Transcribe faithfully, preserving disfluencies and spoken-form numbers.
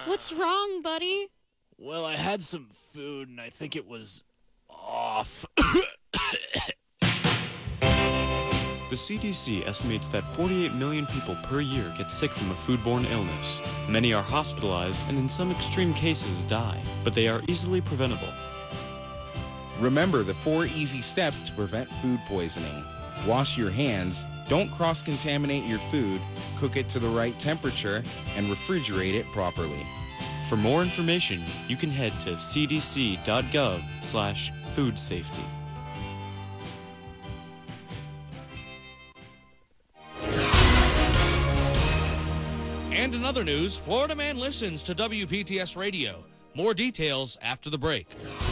What's wrong, buddy? Well, I had some food and I think it was off. The C D C estimates that forty-eight million people per year get sick from a foodborne illness. Many are hospitalized and in some extreme cases die, but they are easily preventable. Remember the four easy steps to prevent food poisoning. Wash your hands, don't cross-contaminate your food, cook it to the right temperature, and refrigerate it properly. For more information, you can head to c d c dot gov slash food safety. And in other news, Florida Man listens to W P T S Radio. More details after the break.